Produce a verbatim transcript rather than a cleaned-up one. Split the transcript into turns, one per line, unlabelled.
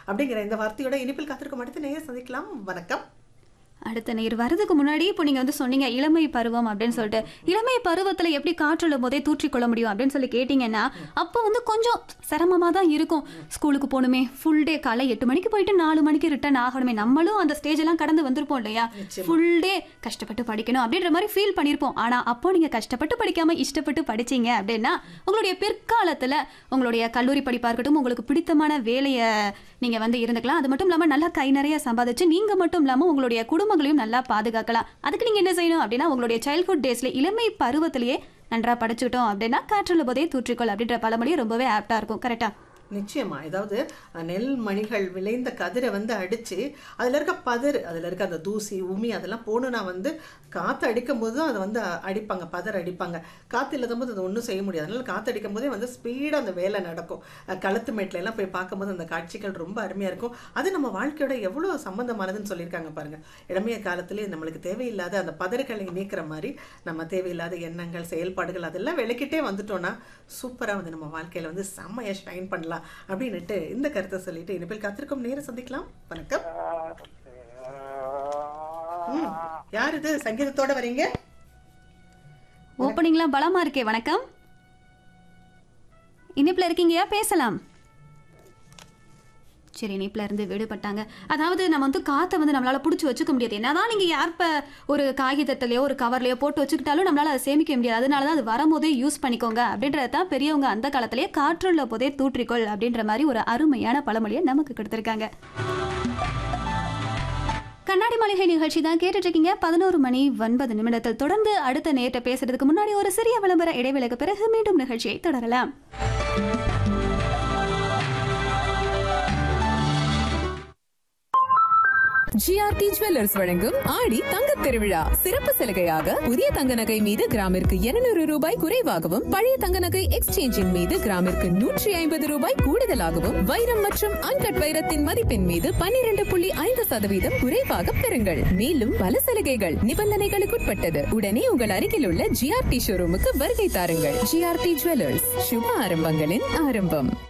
அப்படிங்கிற இந்த வார்த்தையோட இனிப்பில் காத்திருக்கும் அடுத்த நேயர் சந்திக்கலாம். வணக்கம்.
அடுத்த நேர் வரதுக்கு முன்னாடி இப்போ நீங்க வந்து சொன்னீங்க இளமை பருவம் அப்படின்னு சொல்லிட்டு, இளமை பருவத்துல எப்படி காற்றுள்ளும் போதே தூற்றிக்கொள்ள முடியும் அப்படின்னு சொல்லி கேட்டீங்கன்னா, அப்போ வந்து கொஞ்சம் சிரமமா தான் இருக்கும். ஸ்கூலுக்கு போகணுமே, ஃபுல் டே காலை எட்டு மணிக்கு போயிட்டு நாலு மணிக்கு ரிட்டர்ன் ஆகணுமே, நம்மளும் அந்த ஸ்டேஜ் எல்லாம் கடந்து வந்திருப்போம் இல்லையா, ஃபுல் டே கஷ்டப்பட்டு படிக்கணும் அப்படின்ற மாதிரி ஃபீல் பண்ணியிருப்போம். ஆனா அப்போ நீங்க கஷ்டப்பட்டு படிக்காம இஷ்டப்பட்டு படிச்சீங்க அப்படின்னா உங்களுடைய பிற்காலத்துல உங்களுடைய கல்லூரி படிப்பா இருக்கட்டும், உங்களுக்கு பிடித்தமான வேலையை நீங்க வந்து இருந்துக்கலாம். அது மட்டும் இல்லாம நல்லா கை நிறைய சம்பாதிச்சு நீங்க மட்டும் இல்லாம உங்களுடைய குடும்பங்களையும் நல்லா பாதுகாக்கலாம். அதுக்கு நீங்க என்ன செய்யணும் அப்படின்னா, உங்களுடைய சைல்ட்ஹுட் டேஸ்ல இளமை பருவத்திலேயே நன்றா படிச்சுட்டோம் அப்படின்னா காற்றுள்ள போதே தூற்றிக்கொள் அப்படின்ற பழமொழி ரொம்பவே ஆப்டா இருக்கும். கரெக்டா?
நிச்சயமா. ஏதாவது நெல் மணிகள் விளைந்த கதிரை வந்து அடிச்சு அதுல இருக்க பதர், அதுல இருக்க அந்த தூசி உமி அதெல்லாம் போகணுன்னா வந்து காற்று அடிக்கும் போது தான் அதை வந்து அடிப்பாங்க, பதர் அடிப்பாங்க. காற்று இல்லாத போது அதை ஒன்றும் செய்ய முடியாது. அதனால காற்று அடிக்கும் போதே வந்து ஸ்பீடாக அந்த வேலை நடக்கும். களத்து மேட்டில எல்லாம் போய் பார்க்கும்போது அந்த காட்சிகள் ரொம்ப அருமையாக இருக்கும். அது நம்ம வாழ்க்கையோட எவ்வளோ சம்பந்தமானதுன்னு சொல்லியிருக்காங்க பாருங்க. இளமைய காலத்திலேயே நம்மளுக்கு தேவையில்லாத அந்த பதறுகளை நீக்கிற மாதிரி நம்ம தேவையில்லாத எண்ணங்கள் செயல்பாடுகள் அதெல்லாம் விளக்கிட்டே வந்துட்டோம்னா சூப்பராக வந்து நம்ம வாழ்க்கையில் வந்து செம்மையாக ஷைன் பண்ணலாம் அப்படின்னுட்டு இந்த கருத்தை சொல்லிட்டு இனிப்பில் காத்திருக்கும் நேரம் சந்திக்கலாம். வணக்கம். யார் இது சங்கீதத்தோட வரீங்க?
ஓப்பனிங்லாம் பலமா இருக்கே. வணக்கம், இனிப்புல இருக்கீங்கயா, பேசலாம். சரி, இனிப்புல இருந்து விடுபட்டாங்க. அதாவது நம்ம வந்து காற்றை வந்து நம்மளால பிடிச்சி வச்சுக்க முடியாது. என்னதான் நீங்க யார்ப்ப ஒரு காகிதத்திலயோ ஒரு கவர்லயோ போட்டு வச்சுக்கிட்டாலும் நம்மளால அதை சேமிக்க முடியாது. அதனாலதான் அது வரும்போதே யூஸ் பண்ணிக்கோங்க அப்படின்றதான் பெரியவங்க அந்த காலத்திலேயே காற்றுள்ள போதே தூற்றிக்கொள் அப்படின்ற மாதிரி ஒரு அருமையான பழமொழியை நமக்கு கொடுத்திருக்காங்க. கண்ணாடி மாளிகை நிகழ்ச்சி தான் கேட்டுட்டு இருக்கீங்க. பதினோரு மணி ஒன்பது நிமிடத்தில் தொடர்ந்து அடுத்த நேரத்தை பேசுறதுக்கு முன்னாடி ஒரு சிறிய விளம்பர இடைவேளைக்கு பிறகு மீண்டும் நிகழ்ச்சியை தொடரலாம்.
ஜிஆர்டி ஜுவல்லர்ஸ் வழங்கும் ஆடி தங்க திருவிழா சிறப்பு சலுகையாக புதிய தங்க நகை மீது கிராமிற்கு இருநூறு ரூபாய் குறைவாகவும், பழைய தங்க நகை எக்ஸ்சேஞ்சின் மீது கிராமிற்கு நூற்றி ஐம்பது ரூபாய் கூடுதலாகவும், வைரம் மற்றும் அன்கட் வைரத்தின் மதிப்பின் மீது பன்னிரண்டு புள்ளி ஐந்து சதவீதம் குறைவாக பெறுங்கள். மேலும் பல சலுகைகள் நிபந்தனைகளுக்குட்பட்டது. உடனே உங்கள் அருகில் உள்ள ஜிஆர்டி ஷோரூமுக்கு வருகை தாருங்கள். ஜிஆர்டி ஜுவல்லர்ஸ், சுப ஆரம்பங்களின் ஆரம்பம்.